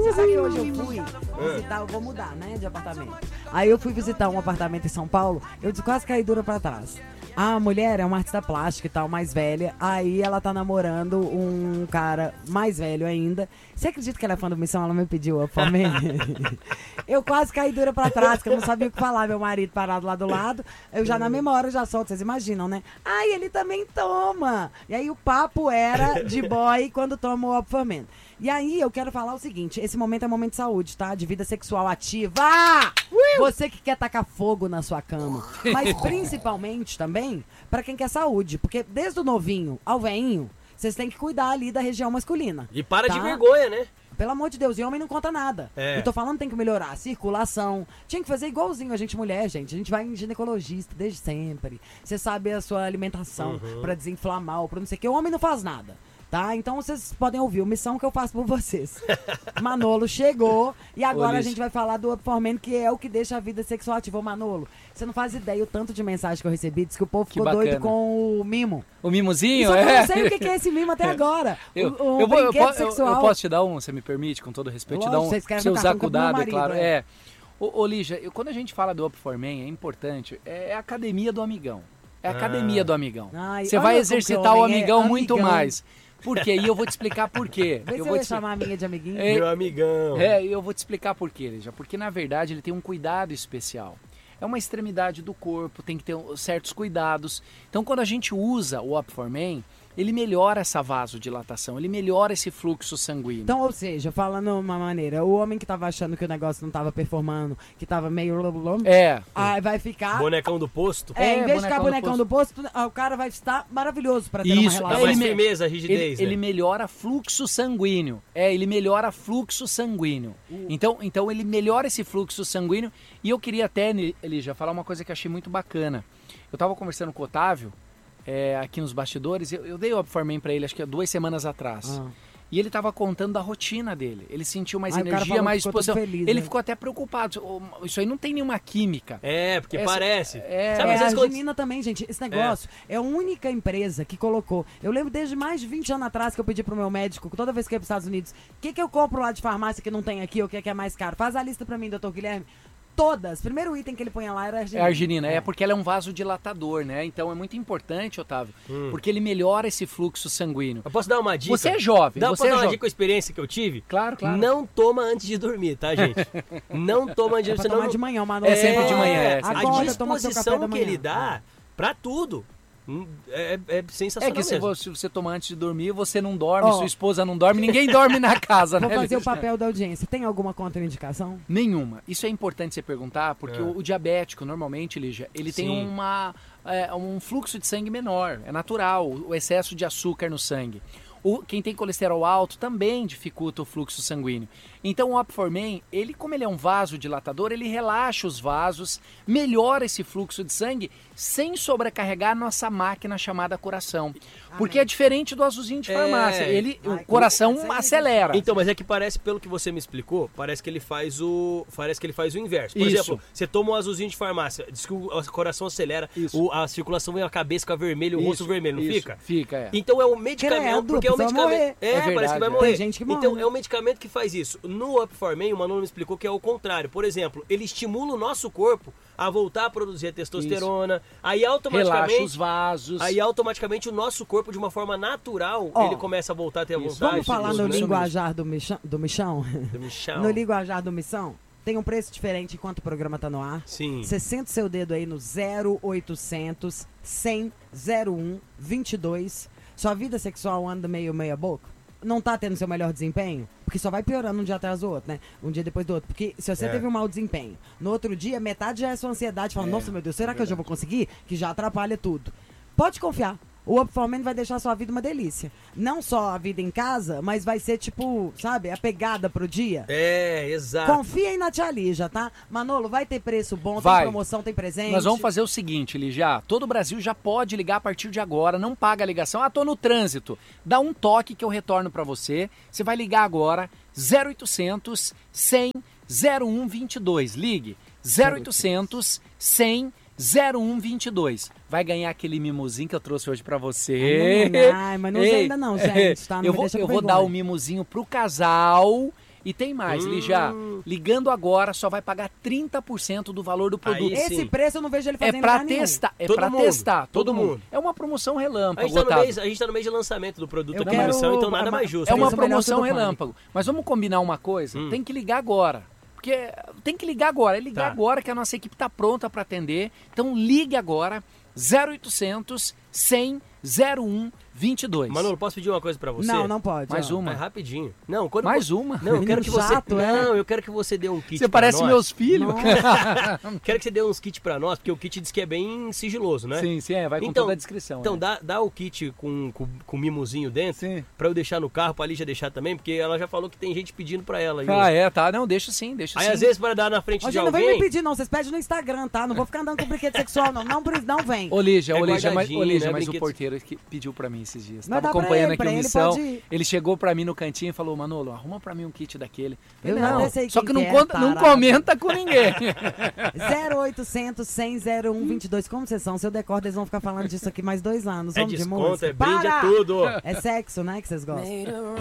Você sabe que hoje eu fui visitar, eu vou mudar, né, de apartamento. Aí eu fui visitar um apartamento em São Paulo, eu quase caí dura pra trás. A mulher é uma artista plástica e tal, mais velha. Aí ela tá namorando um cara mais velho ainda. Você acredita que ela é fã do Missão? Ela me pediu a fome. Eu quase caí dura pra trás, que eu não sabia o que falar. Meu marido parado lá do lado. Eu já na mesma hora já solto, vocês imaginam, né? Ai, ele também toma. E aí o papo era de boy quando toma o Opformen. E aí eu quero falar o seguinte, esse momento é momento de saúde, tá? De vida sexual ativa. Você que quer tacar fogo na sua cama. Mas principalmente também pra quem quer saúde. Porque desde o novinho ao veinho, vocês têm que cuidar ali da região masculina. E para de vergonha, né? Pelo amor de Deus, e homem não conta nada. E tô falando que tem que melhorar a circulação. Tinha que fazer igualzinho a gente mulher, gente. A gente vai em ginecologista desde sempre. Você sabe a sua alimentação pra desinflamar ou pra não sei o que. O homem não faz nada. Tá? Então vocês podem ouvir a missão que eu faço por vocês. Manolo chegou e agora a gente vai falar do Opformen, que é o que deixa a vida sexual ativa. Ô Manolo, você não faz ideia o tanto de mensagem que eu recebi, diz que o povo ficou doido com o mimo. O mimozinho? Só que eu não sei o que é esse mimo até agora. O brinquedo sexual. Eu posso te dar um, você me permite, com todo respeito, te dar um, você usar cuidado, é claro. Ô Lígia, quando a gente fala do Opformen, é importante, é a academia do amigão. É a academia do amigão. Você vai exercitar o amigão muito mais. Por quê? E eu vou te explicar por quê. Vê se eu vou chamar a minha de amiguinho. Meu amigão. Eu vou te explicar por quê, Lígia. Porque, na verdade, ele tem um cuidado especial. É uma extremidade do corpo, tem que ter certos cuidados. Então, quando a gente usa o Opformen, ele melhora essa vasodilatação, ele melhora esse fluxo sanguíneo. Então, ou seja, falando de uma maneira, o homem que tava achando que o negócio não tava performando, que tava meio... Aí vai ficar... Bonecão do posto? Em vez de ficar bonecão do posto, o cara vai estar maravilhoso pra ter uma relação. Dá mais firmeza, rigidez. Ele melhora fluxo sanguíneo. Ele melhora fluxo sanguíneo. Então ele melhora esse fluxo sanguíneo. E eu queria até, Lígia, falar uma coisa que eu achei muito bacana. Eu tava conversando com o Otávio, aqui nos bastidores, eu dei o Opformen pra ele, acho que há 2 semanas atrás. E ele tava contando da rotina dele. Ele sentiu mais energia, mais disposição. Ele ficou até preocupado. Isso aí não tem nenhuma química. Porque parece. Sabe, a Argentina também, gente. Esse negócio é a única empresa que colocou. Eu lembro desde mais de 20 anos atrás que eu pedi pro meu médico, toda vez que eu ia pros Estados Unidos, o que eu compro lá de farmácia que não tem aqui, ou o que é mais caro? Faz a lista pra mim, doutor Guilherme. Todas. Primeiro item que ele põe lá era a arginina. É a arginina, porque ela é um vasodilatador, né? Então é muito importante, Otávio, porque ele melhora esse fluxo sanguíneo. Eu posso dar uma dica? Você é jovem. Posso dar uma dica com a experiência que eu tive? Claro. Não toma antes de dormir, tá, gente? Não toma antes de dormir. Tomar de manhã, Manolo. É sempre de manhã. A disposição que ele dá pra tudo. É sensacional. Que se você tomar antes de dormir, você não dorme, sua esposa não dorme, ninguém dorme na casa, né? Vou fazer o papel da audiência. Tem alguma contraindicação? Nenhuma. Isso é importante você perguntar, porque o diabético, normalmente, Lígia, ele tem um fluxo de sangue menor. É natural, o excesso de açúcar no sangue. Quem tem colesterol alto também dificulta o fluxo sanguíneo. Então o Opformen, como ele é um vasodilatador, ele relaxa os vasos, melhora esse fluxo de sangue sem sobrecarregar a nossa máquina chamada coração. Porque é diferente do azulzinho de farmácia. O coração acelera. Então, mas é que parece, pelo que você me explicou, parece que ele faz o inverso. Por exemplo, você toma um azulzinho de farmácia, diz que o coração acelera, a circulação vem a cabeça fica vermelha, o rosto vermelho, não fica? Fica, Então é um medicamento, porque é um medicamento... Parece que vai morrer. Tem gente que morre. Então é um medicamento que faz isso. No Opformen, o Manolo me explicou que é o contrário. Por exemplo, ele estimula o nosso corpo a voltar a produzir a testosterona, aí automaticamente... Relaxa os vasos. Aí automaticamente o nosso corpo, de uma forma natural, ele começa a voltar a ter a vontade. Vamos falar no linguajar do Michão? Do Michão. No linguajar do Missão? Tem um preço diferente enquanto o programa tá no ar. Sim. Você senta o seu dedo aí no 0800 100 01 22. Sua vida sexual anda meio meia boca? Não tá tendo seu melhor desempenho? Porque só vai piorando um dia atrás do outro, né? Um dia depois do outro. Porque se você teve um mau desempenho, no outro dia, metade já é sua ansiedade. Fala, nossa, meu Deus, será que eu já vou conseguir? Que já atrapalha tudo. Pode confiar. O Opformen vai deixar a sua vida uma delícia. Não só a vida em casa, mas vai ser tipo, sabe, a pegada pro dia. Exato. Confia aí na tia Lígia, tá? Manolo, vai ter preço bom, tem promoção, tem presente. Nós vamos fazer o seguinte, Lígia. Todo o Brasil já pode ligar a partir de agora, não paga a ligação. Tô no trânsito. Dá um toque que eu retorno pra você. Você vai ligar agora, 0800 100 0122. Ligue, 0800 100 0122. Vai ganhar aquele mimozinho que eu trouxe hoje pra você. Mas não usa ainda não, gente. Tá? Não eu vou dar o mimozinho pro casal E tem mais, Lígia. Ligando agora, só vai pagar 30% do valor do produto. Esse preço eu não vejo ele fazendo É pra testar. É pra testar. Todo mundo. É uma promoção relâmpago. A gente tá no mês de lançamento do produto aqui na emissão, então nada mais justo. É uma promoção relâmpago. Mas vamos combinar uma coisa? Tem que ligar agora. Porque tem que ligar agora. É ligar agora que a nossa equipe tá pronta para atender. Então ligue agora. 0800 100 01 22. Manolo, posso pedir uma coisa pra você? Não pode. Mais uma. É rapidinho. Mais uma? Não, eu quero que você... chato, eu quero que você dê um kit Você pra parece nós. meus filhos. Quero que você dê uns kits pra nós, porque o kit diz que é bem sigiloso, né? Sim, vai com então, toda a descrição. Então, dá o kit com mimozinho dentro, pra eu deixar no carro, pra Lígia deixar também, porque ela já falou que tem gente pedindo pra ela. Tá. Não, deixa sim. Aí, às vezes, para dar na frente de alguém... Não vem me pedir, não. Vocês pedem no Instagram, tá? Não vou ficar andando com brinquedo sexual, não. Não vem. Ô, Lígia, né, mas o porteiro que pediu pra mim esses dias. Mas Tava dá pra acompanhando ele, aqui o ele Missão. pode ir. Ele chegou pra mim no cantinho e falou, Manolo, arruma pra mim um kit daquele. Eu não, já sei só quem que não, é, não comenta com ninguém. 0800 100 01 22. Como vocês são? Se eu decordo, eles vão ficar falando disso aqui mais 2 anos. É Vamos de desconto, música. é brinde, Para! é tudo. É sexo, né, que vocês gostam.